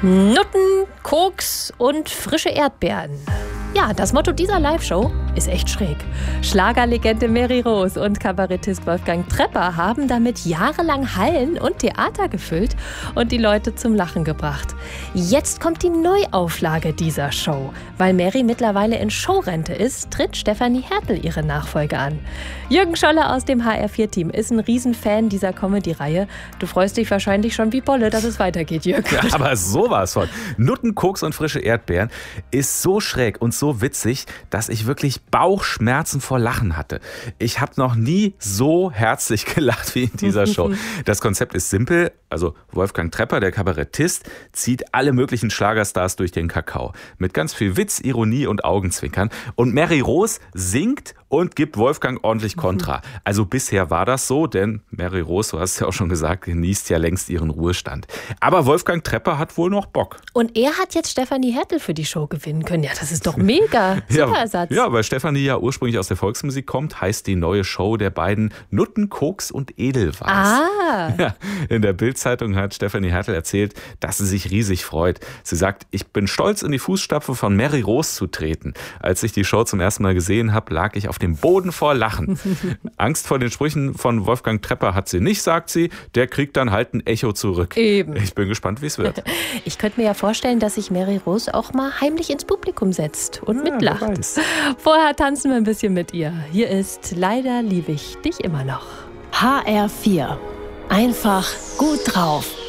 Nutten, Koks und frische Erdbeeren. Ja, das Motto dieser Live-Show ist echt schräg. Schlagerlegende Mary Rose und Kabarettist Wolfgang Trepper haben damit jahrelang Hallen und Theater gefüllt und die Leute zum Lachen gebracht. Jetzt kommt die Neuauflage dieser Show. Weil Mary mittlerweile in Showrente ist, tritt Stefanie Hertel ihre Nachfolge an. Jürgen Scholler aus dem HR4-Team ist ein Riesenfan dieser Comedy-Reihe. Du freust dich wahrscheinlich schon wie Bolle, dass es weitergeht, Jürgen. Ja, aber sowas von. Nutten, Koks und frische Erdbeeren ist so schräg und so witzig, dass ich wirklich Bauchschmerzen vor Lachen hatte. Ich habe noch nie so herzlich gelacht wie in dieser Show. Das Konzept ist simpel. Also Wolfgang Trepper, der Kabarettist, zieht alle möglichen Schlagerstars durch den Kakao. Mit ganz viel Witz, Ironie und Augenzwinkern. Und Mary Rose singt und gibt Wolfgang ordentlich Kontra. Also bisher war das so, denn Mary Rose, du hast ja auch schon gesagt, genießt ja längst ihren Ruhestand. Aber Wolfgang Trepper hat wohl noch Bock. Und er hat jetzt Stefanie Hertel für die Show gewinnen können. Ja, das ist doch mega. Super Ersatz. Ja, weil Stefanie ja ursprünglich aus der Volksmusik kommt, heißt die neue Show der beiden Nutten, Koks und Edelweiß. Ah. Ja, in der Bild-Zeitung hat Stefanie Hertel erzählt, dass sie sich riesig freut. Sie sagt, ich bin stolz, in die Fußstapfen von Mary Rose zu treten. Als ich die Show zum ersten Mal gesehen habe, lag ich auf dem Boden vor Lachen. Angst vor den Sprüchen von Wolfgang Trepper hat sie nicht, sagt sie. Der kriegt dann halt ein Echo zurück. Eben. Ich bin gespannt, wie es wird. Ich könnte mir ja vorstellen, dass sich Mary Rose auch mal heimlich ins Publikum setzt und mitlacht. Vorher tanzen wir ein bisschen mit ihr. Hier ist Leider liebe ich dich immer noch. HR4. Einfach gut drauf.